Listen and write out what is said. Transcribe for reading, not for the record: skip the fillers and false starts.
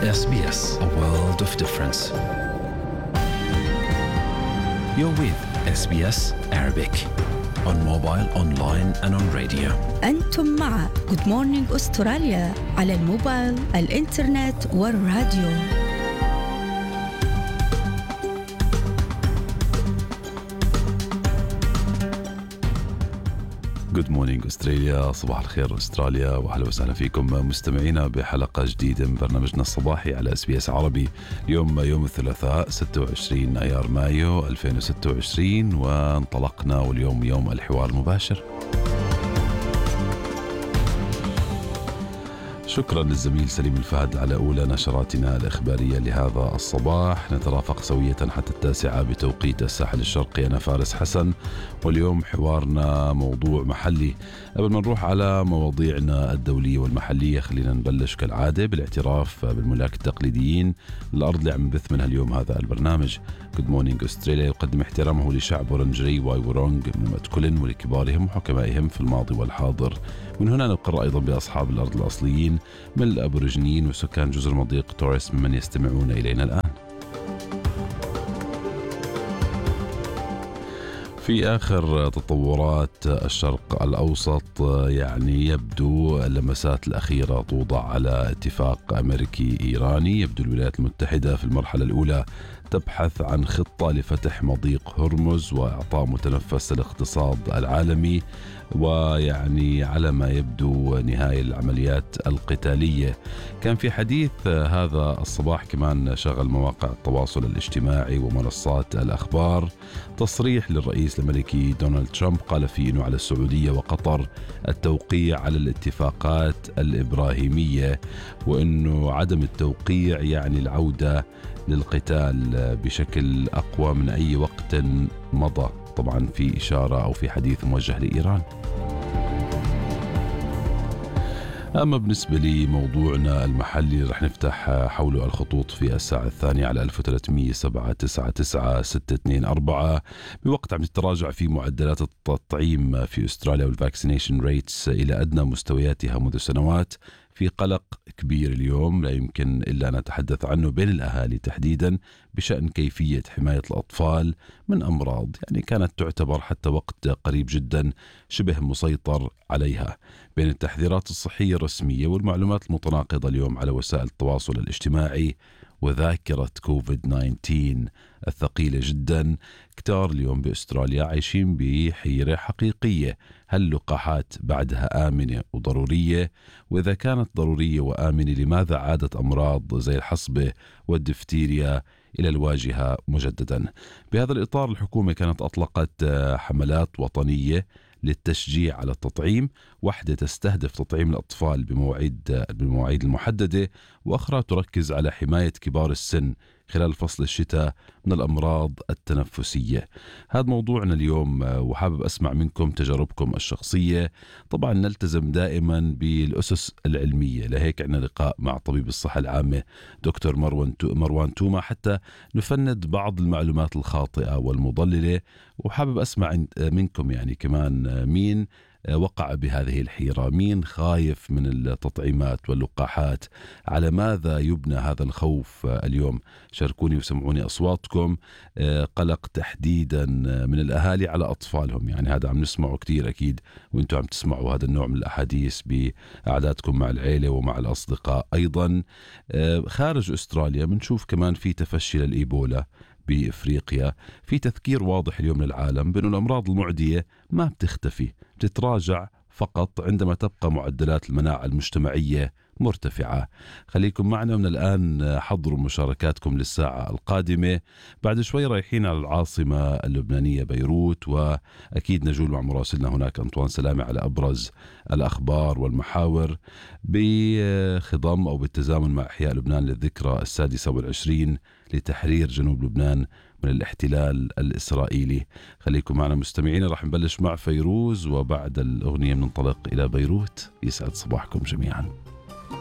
SBS, a world of difference. You're with SBS Arabic on mobile, online and on radio. أنتم مع Good Morning أستراليا على الموبايل، الإنترنت والراديو. Good morning أستراليا، صباح الخير أستراليا، وأهلا وسهلا فيكم مستمعينا بحلقة جديدة من برنامجنا الصباحي على SBS عربي. اليوم يوم الثلاثاء 26 أيار مايو 2026، وانطلقنا واليوم يوم الحوار المباشر. شكرا للزميل سليم الفهد على أولى نشراتنا الإخبارية لهذا الصباح. نترافق سوية حتى 9 بتوقيت الساحل الشرقي. أنا فارس حسن، واليوم حوارنا موضوع محلي. قبل ما نروح على مواضيعنا الدولية والمحلية، خلينا نبلش كالعادة بالاعتراف بالملاك التقليديين الأرض اللي عم بث منها اليوم هذا البرنامج. Good Morning أستراليا يقدم احترامه لشعب ورنجري وايورونغ من متكلن ولكبارهم وحكمائهم في الماضي والحاضر. من هنا نقر أيضا بأصحاب الأرض الأصليين من الأبوريجينيين وسكان جزر مضيق توريس ممن يستمعون إلينا الآن. في آخر تطورات الشرق الأوسط، يعني يبدو اللمسات الأخيرة توضع على اتفاق أمريكي إيراني. يبدو الولايات المتحدة في المرحلة الأولى تبحث عن خطة لفتح مضيق هرمز وإعطاء متنفس الاقتصاد العالمي، ويعني على ما يبدو نهاية العمليات القتالية. كان في حديث هذا الصباح كمان شغل مواقع التواصل الاجتماعي ومنصات الأخبار، تصريح للرئيس الأمريكي دونالد ترامب قال فيه أنه على السعودية وقطر التوقيع على الاتفاقات الإبراهيمية، وأنه عدم التوقيع يعني العودة للقتال بشكل أقوى من أي وقت مضى. طبعا في إشارة أو في حديث موجه لإيران. أما بالنسبة لموضوعنا المحلي رح نفتح حوله الخطوط في الساعة الثانية على 1300-799-624 بوقت عم تتراجع في معدلات التطعيم في أستراليا والفاكسينيشن ريتس إلى أدنى مستوياتها منذ سنوات. في قلق كبير اليوم لا يمكن إلا أن نتحدث عنه بين الأهالي تحديدا بشأن كيفية حماية الأطفال من أمراض يعني كانت تعتبر حتى وقت قريب جدا شبه مسيطر عليها. بين التحذيرات الصحية الرسمية والمعلومات المتناقضة اليوم على وسائل التواصل الاجتماعي وذاكرة كوفيد-19 الثقيلة جدا، كتار اليوم بأستراليا عايشين بحيرة حقيقية. هل اللقاحات بعدها آمنة وضرورية؟ وإذا كانت ضرورية وآمنة لماذا عادت أمراض زي الحصبة والدفتيريا إلى الواجهة مجددا؟ بهذا الإطار الحكومة كانت أطلقت حملات وطنية للتشجيع على التطعيم، واحدة تستهدف تطعيم الأطفال بالمواعيد المحددة، وأخرى تركز على حماية كبار السن خلال فصل الشتاء من الأمراض التنفسية. هذا موضوعنا اليوم، وحابب أسمع منكم تجاربكم الشخصية. طبعا نلتزم دائما بالأسس العلمية، لهيك عندنا لقاء مع طبيب الصحة العامة دكتور مروان توما حتى نفند بعض المعلومات الخاطئة والمضللة. وحابب أسمع منكم يعني كمان مين وقع بهذه الحيرة، مين خايف من التطعيمات واللقاحات، على ماذا يبنى هذا الخوف اليوم؟ شاركوني وسمعوني أصواتكم. قلق تحديدا من الأهالي على أطفالهم، يعني هذا عم نسمعه كتير أكيد وإنتوا عم تسمعوا هذا النوع من الأحاديث بأعدادكم مع العيلة ومع الأصدقاء. أيضا خارج أستراليا بنشوف كمان في تفشي للإيبولا بإفريقيا. في تذكير واضح اليوم للعالم بأن الأمراض المعدية ما بتختفي، بتتراجع فقط عندما تبقى معدلات المناعة المجتمعية مرتفعة. خليكم معنا من الآن، حضروا مشاركاتكم للساعة القادمة. بعد شوي رايحين على العاصمة اللبنانية بيروت، وأكيد نجول مع مراسلنا هناك أنطوان سلامة على أبرز الأخبار والمحاور بخضم أو بالتزامن مع إحياء لبنان للذكرى 26 لتحرير جنوب لبنان من الاحتلال الإسرائيلي. خليكم معنا مستمعين، راح نبلش مع فيروز وبعد الأغنية بننطلق إلى بيروت. يسعد صباحكم جميعا.